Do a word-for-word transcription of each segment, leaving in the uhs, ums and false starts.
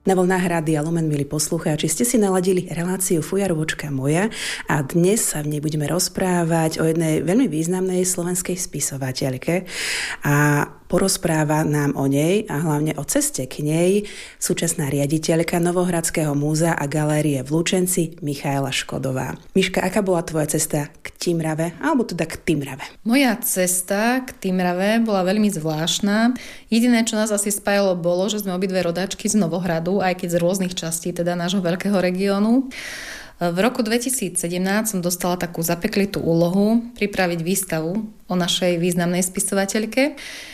Na vlnách Rádia Lumen, milí poslucháči, ste si naladili reláciu Fujarovočka moja a dnes sa v nej budeme rozprávať o jednej veľmi významnej slovenskej spisovateľke a porozpráva nám o nej a hlavne o ceste k nej súčasná riaditeľka Novohradského múzea a galérie v Lučenci Michaela Škodová. Miška, aká bola tvoja cesta k Timrave, alebo teda k Timrave? Moja cesta k Timrave bola veľmi zvláštna. Jediné, čo nás asi spájalo, bolo, že sme obidve rodáčky z Novohradu, aj keď z rôznych častí teda nášho veľkého regiónu. V roku dvetisícsedemnásť som dostala takú zapeklitú úlohu pripraviť výstavu o našej významnej spisovateľke.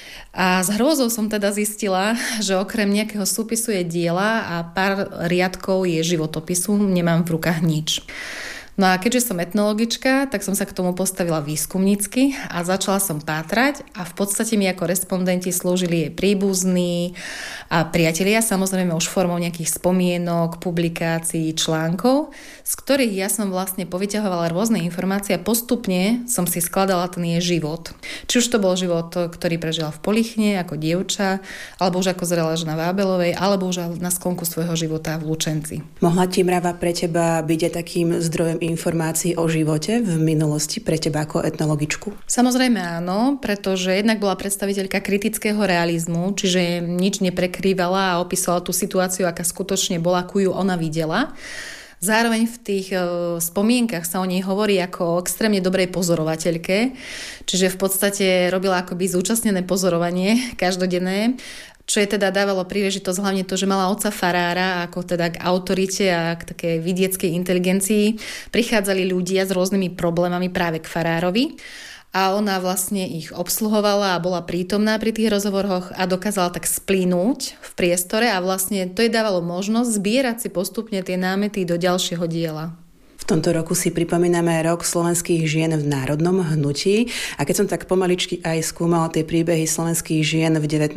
A s hrôzou som teda zistila, že okrem nejakého súpisu jej diela a pár riadkov jej životopisu nemám v rukách nič. No a keďže som etnologička, tak som sa k tomu postavila výskumnícky a začala som pátrať a v podstate mi ako respondenti slúžili jej príbuzní a priatelia, samozrejme už formou nejakých spomienok, publikácií, článkov, z ktorých ja som vlastne povyťahovala rôzne informácie a postupne som si skladala ten jej život. Či už to bol život, ktorý prežila v Polichne ako dievča, alebo už ako zrelá žena v Ábelovej, alebo už na sklonku svojho života v Lučenci. Mohla Timrava pre teba byť aj takým zdrojom informácií o živote v minulosti pre teba ako etnologičku? Samozrejme áno, pretože jednak bola predstaviteľka kritického realizmu, čiže nič neprekrývala a opísala tú situáciu, aká skutočne bola, akú ju ona videla. Zároveň v tých e, spomienkach sa o nej hovorí ako o extrémne dobrej pozorovateľke, čiže v podstate robila akoby zúčastnené pozorovanie každodenné, čo je teda dávalo príležitosť hlavne to, že mala otca farára, ako teda k autorite a k takej vidieckej inteligencii prichádzali ľudia s rôznymi problémami práve k farárovi a ona vlastne ich obsluhovala a bola prítomná pri tých rozhovoroch a dokázala tak splínuť v priestore a vlastne to jej dávalo možnosť zbierať si postupne tie námety do ďalšieho diela. V tomto roku si pripomíname rok slovenských žien v národnom hnutí a keď som tak pomaličky aj skúmala tie príbehy slovenských žien v devätnástom